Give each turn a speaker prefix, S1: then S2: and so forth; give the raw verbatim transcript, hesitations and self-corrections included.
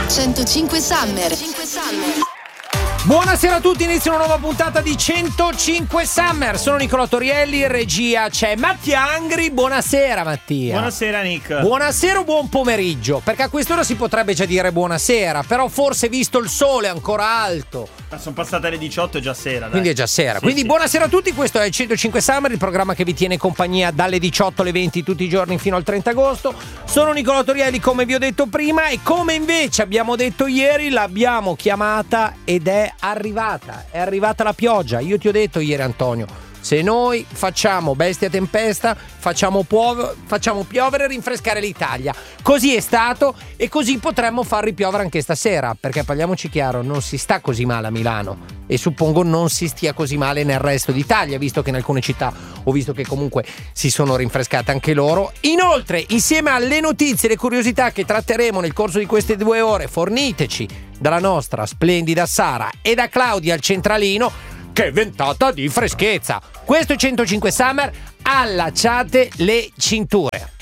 S1: centocinque Summer.
S2: Buonasera a tutti, inizia una nuova puntata di centocinque Summer. Sono Nicolò Torielli, in regia c'è Mattia Angri. Buonasera Mattia.
S3: Buonasera Nick.
S2: Buonasera o buon pomeriggio? Perché a quest'ora si potrebbe già dire buonasera, però forse visto il sole ancora alto.
S3: Ma sono passate le diciotto, è già sera, dai.
S2: Quindi è già sera.
S3: Sì,
S2: Quindi
S3: sì.
S2: Buonasera a tutti, questo è il centocinque Summer, il programma che vi tiene compagnia dalle diciotto alle venti tutti i giorni fino al trenta agosto. Sono Nicolò Torielli, come vi ho detto prima, e come invece abbiamo detto ieri, l'abbiamo chiamata ed è arrivata, è arrivata la pioggia. Io ti ho detto ieri, Antonio, se noi facciamo bestia tempesta, facciamo, puov- facciamo piovere e rinfrescare l'Italia. Così è stato e così potremmo far ripiovere anche stasera, perché parliamoci chiaro, non si sta così male a Milano e suppongo non si stia così male nel resto d'Italia, visto che in alcune città ho visto che comunque si sono rinfrescate anche loro. Inoltre, insieme alle notizie e le curiosità che tratteremo nel corso di queste due ore, forniteci dalla nostra splendida Sara e da Claudia al centralino, che ventata di freschezza. Questo è centocinque Summer, allacciate le cinture.